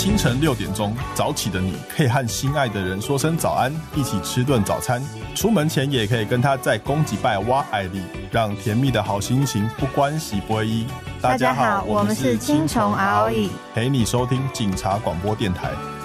清晨6点钟，早起的你可以和心爱的人说声早安，一起吃顿早餐。出门前也可以跟他在公几拜挖爱丽，让甜蜜的好心情不关喜不会依。 大家好，我们是青虫 ROE， 陪你收听警察广播电台。